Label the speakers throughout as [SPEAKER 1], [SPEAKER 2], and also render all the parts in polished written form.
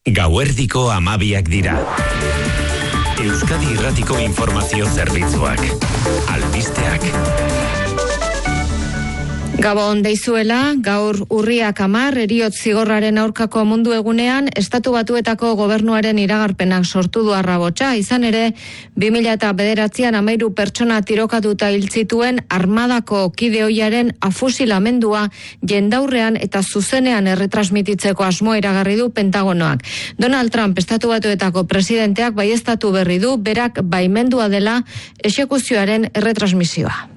[SPEAKER 1] Gauerdiko 12 dira. Euskadi Irratiko Informazio Zerbitzuak. Albisteak.
[SPEAKER 2] Gabon deizuela, gaur urriak 10, heriotz zigorraren aurkako mundu egunean, Estatu Batuetako gobernuaren iragarpenak sortu du arrabotsa, izan ere, 2009an 13 pertsona tirokatuta hil zituen armadako kide ohiaren afusilamendua jendaurrean eta zuzenean erretransmititzeko asmoa iragarri du Pentagonoak. Donald Trump, Estatu Batuetako presidenteak baieztatu berri du, berak baimendua dela exekuzioaren erretransmisioa.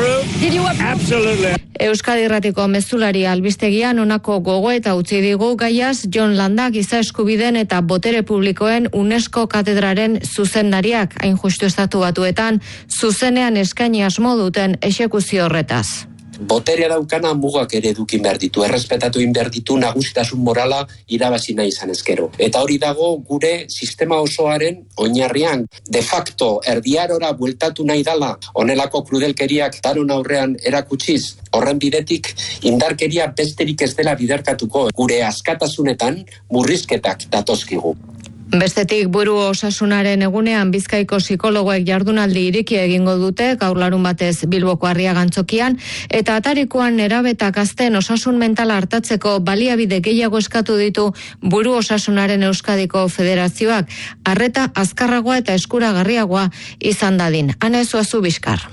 [SPEAKER 2] Euskadi Irratiko mezulari albistegian honako gogoeta utzi digu gaiaz John Landa giza eskubideen eta botere publikoen UNESCO katedraren zuzendariak, hain justu Estatu Batuetan zuzenean eskaini asmo duten exekuzio horretaz.
[SPEAKER 3] Boterea daukana mugak ere edukin behar ditu, errespetatu egin behar ditu nagusitasun morala irabazi nahi izan ezkero. Eta hori dago gure sistema osoaren oinarrian. De facto, erdiarora bueltatu nahi dala, honelako krudelkeriak daron aurrean erakutsiz, horren bidetik indarkeria besterik ez dela biderkatuko. Gure askatasunetan murrizketak datozkigu.
[SPEAKER 2] Bestetik buru osasunaren egunean Bizkaiko psikologoek jardunaldi irikia egingo dute gaur larunbatez Bilboko Arriaga antzokian eta atarikoan nerabeta gazteen osasun mentala hartatzeko baliabide gehiago eskatu ditu buru osasunaren Euskadiko Federazioak, arreta azkarragoa eta eskuragarriagoa izan dadin. Ana Ezuazu Bizkar.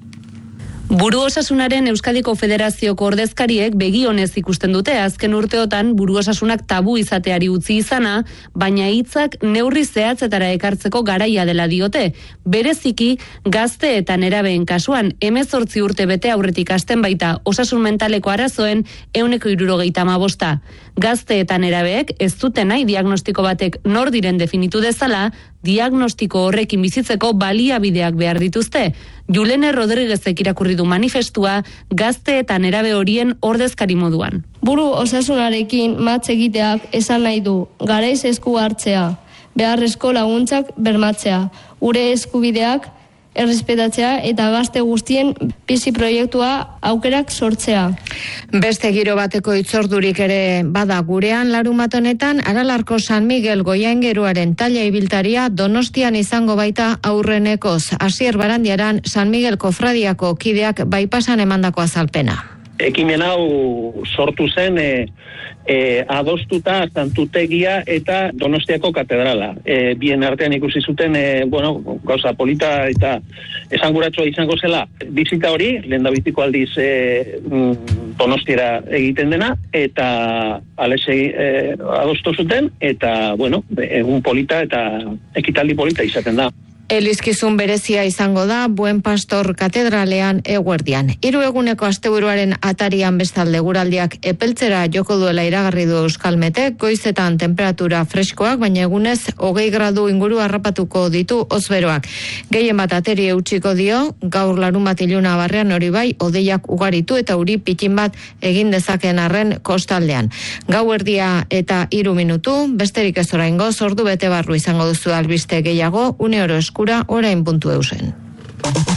[SPEAKER 4] Buru osasunaren Euskadiko Federazioko ordezkariek begi onez ikusten dute azken urteotan buru osasunak tabu izateari utzi izana, baina hitzak neurri zehatzetara ekartzeko garaia dela diote. Bereziki, gazte eta nerabeen kasuan 18 urte bete aurretik hasten baita osasun mentaleko arazoen 75%. Gazte eta nerabeek ez dute nahi diagnostiko batek nor diren definitu dezala, diagnostiko horrekin bizitzeko baliabideak behar dituzte. Julene Rodriguezek irakurri du manifestua gazte eta nerabe horien ordezkari moduan.
[SPEAKER 5] Buru osasunarekin matz egiteak esan nahi du, garaiz esku hartzea, beharrezko laguntzak bermatzea, gure eskubideak errespetatzea eta gazte guztien bizi proiektua aukerak sortzea.
[SPEAKER 2] Beste giro bateko hitzordurik ere bada gurean larunbat honetan, Aralarko San Miguel Goiaingeruaren taila ibiltaria Donostian izango baita aurrenekoz. Asier Barandiaran San Miguel Kofradiako kideak baipasan emandako azalpena.
[SPEAKER 6] Ekimen hau sortu zen adostuta Santutegia eta Donostiako katedrala. Bien artean ikusi zuten gauza polita eta esanguratsua izango zela. Bizita hori, lehendabiziko aldiz Donostiara egiten dena, eta alesei adostu zuten, eta egun polita eta ekitaldi polita izaten da.
[SPEAKER 2] Elizkizun berezia izango da Buen Pastor katedralean eguerdian. 3 eguneko asteburuaren atarian bestalde guraldiak epeltzera joko duela iragarri du Euskalmetek, goizetan temperatura freskoak, baina egunez 20 gradu inguru harrapatuko ditu hozberoak. Gehien bat ateri eutsiko dio, gaur larunbat iluna barrean hori bai, hodeiak ugaritu eta uri pitin bat egin dezakeen arren kostaldean. Gauerdia eta 3 minutu, besterik ez oraingoz, ordu bete barru izango duzu albiste gehiago, une oro eskura orain.eusen.